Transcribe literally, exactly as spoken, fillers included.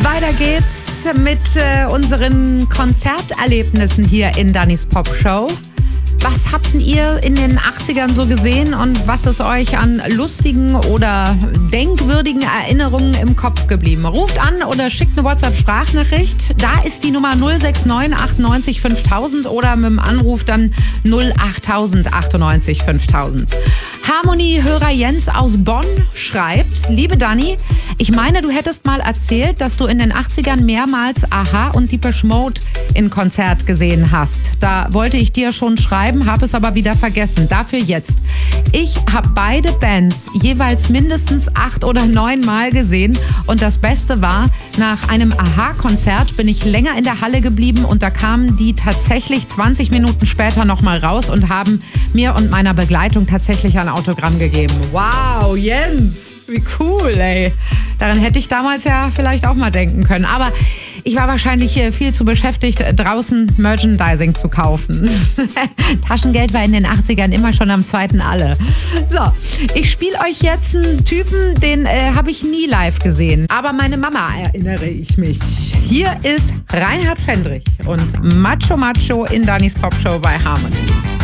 Weiter geht's mit äh, unseren Konzerterlebnissen hier in Dannys Pop Show. Was habt ihr in den achtzigern so gesehen und was ist euch an lustigen oder denkwürdigen Erinnerungen im Kopf geblieben? Ruft an oder schickt eine WhatsApp-Sprachnachricht. Da ist die Nummer null sechs neun achtundneunzig fünftausend oder mit dem Anruf dann null achttausend achtundneunzig fünftausend. Harmonie-Hörer Jens aus Bonn schreibt: Liebe Dani, ich meine, du hättest mal erzählt, dass du in den achtzigern mehrmals Aha und Depeche Mode in Konzert gesehen hast. Da wollte ich dir schon schreiben, habe es aber wieder vergessen. Dafür jetzt. Ich habe beide Bands jeweils mindestens acht oder neun Mal gesehen und das Beste war, nach einem Aha-Konzert bin ich länger in der Halle geblieben und da kamen die tatsächlich zwanzig Minuten später nochmal raus und haben mir und meiner Begleitung tatsächlich ein Autogramm gegeben. Wow, Jens, wie cool, ey. Daran hätte ich damals ja vielleicht auch mal denken können. Aber ich war wahrscheinlich viel zu beschäftigt, draußen Merchandising zu kaufen. Taschengeld war in den achtzigern immer schon am zweiten Alle. So, ich spiele euch jetzt einen Typen, den äh, habe ich nie live gesehen. Aber meine Mama erinnere ich mich. Hier ist Reinhard Fendrich und Macho Macho in Dannys Pop Show bei Harmony.